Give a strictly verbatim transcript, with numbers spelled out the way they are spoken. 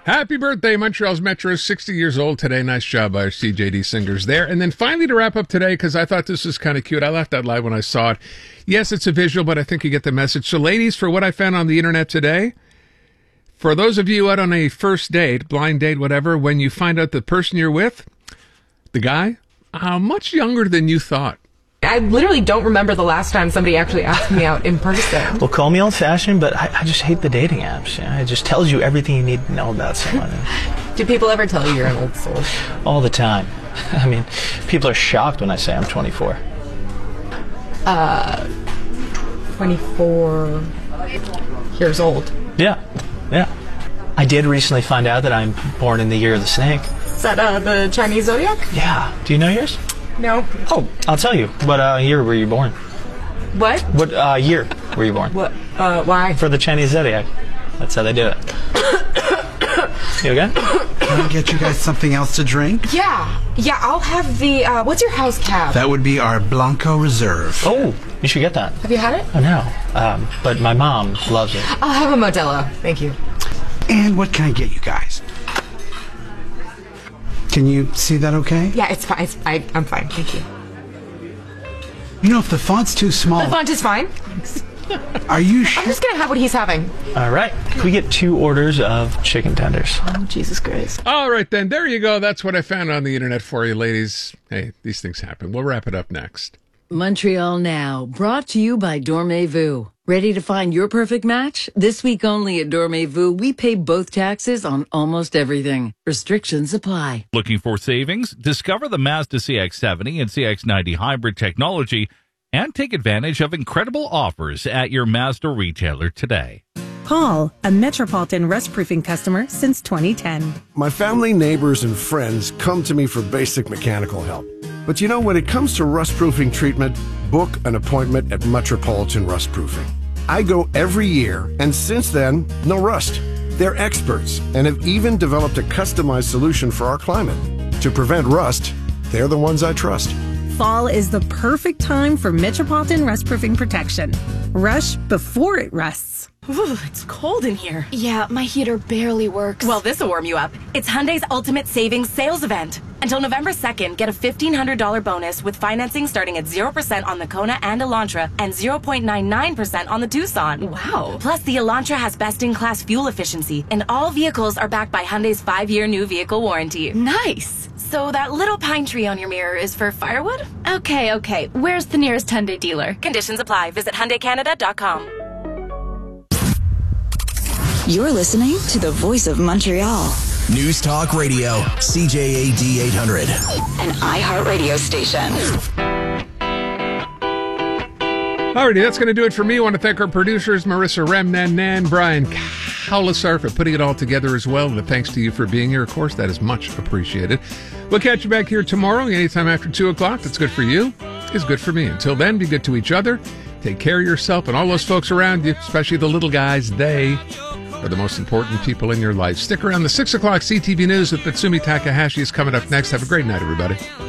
Happy birthday, Montreal's Metro is sixty years old today. Nice job by our C J D singers there. And then finally to wrap up today, because I thought this was kind of cute. I laughed out loud when I saw it. Yes, it's a visual, but I think you get the message. So ladies, for what I found on the internet today, for those of you out on a first date, blind date, whatever, when you find out the person you're with, the guy, uh, much younger than you thought. I literally don't remember the last time somebody actually asked me out in person. Well, call me old-fashioned, but I, I just hate the dating apps. You know? It just tells you everything you need to know about someone. Do people ever tell you you're an old soul? All the time. I mean, people are shocked when I say I'm twenty-four. Uh, twenty-four years old. Yeah, yeah. I did recently find out that I'm born in the year of the snake. Is that uh, the Chinese zodiac? Yeah. Do you know yours? No. Oh, I'll tell you. What uh, year were you born? What? What uh, year were you born? What? Uh, why? For the Chinese zodiac. That's how they do it. You okay? Can I get you guys something else to drink? Yeah. Yeah, I'll have the, uh, what's your house cab? That would be our Blanco Reserve. Oh, you should get that. Have you had it? Oh, no. Um, but my mom loves it. I'll have a Modelo. Thank you. And what can I get you guys? Can you see that okay? Yeah, it's fine. It's, I, I'm fine. Thank you. You know, if the font's too small... The font is fine. Thanks. Are you sure? I'm just going to have what he's having. All right. Can we get two orders of chicken tenders? Oh, Jesus Christ. All right, then. There you go. That's what I found on the internet for you, ladies. Hey, these things happen. We'll wrap it up next. Montreal Now, brought to you by Dormez-vous. Ready to find your perfect match? This week only at Dormez-vous, we pay both taxes on almost everything. Restrictions apply. Looking for savings? Discover the Mazda C X seventy and C X ninety hybrid technology and take advantage of incredible offers at your Mazda retailer today. Paul, a Metropolitan rust proofing customer since twenty ten. My family, neighbors, and friends come to me for basic mechanical help. But you know, when it comes to rust proofing treatment, book an appointment at Metropolitan Rust Proofing. I go every year, and since then, no rust. They're experts and have even developed a customized solution for our climate. To prevent rust, they're the ones I trust. Fall is the perfect time for Metropolitan rust proofing protection. Rush before it rusts. Ooh, it's cold in here. Yeah, my heater barely works. Well, this'll warm you up. It's Hyundai's Ultimate Savings Sales Event. Until November second, get a fifteen hundred dollars bonus with financing starting at zero percent on the Kona and Elantra and zero point nine nine percent on the Tucson. Wow. Plus, the Elantra has best-in-class fuel efficiency, and all vehicles are backed by Hyundai's five-year new vehicle warranty. Nice. So that little pine tree on your mirror is for firewood? Okay, okay. Where's the nearest Hyundai dealer? Conditions apply. Visit Hyundai Canada dot com. You're listening to the voice of Montreal. News Talk Radio, C J A D eight hundred. An iHeartRadio station. Alrighty, that's going to do it for me. I want to thank our producers, Marissa Remnan, Brian Kaulisar, for putting it all together as well. And thanks to you for being here, of course. That is much appreciated. We'll catch you back here tomorrow, anytime after two o'clock. That's good for you. It's good for me. Until then, be good to each other. Take care of yourself and all those folks around you, especially the little guys. They are the most important people in your life. Stick around. The six o'clock C T V News with Mitsumi Takahashi is coming up next. Have a great night, everybody.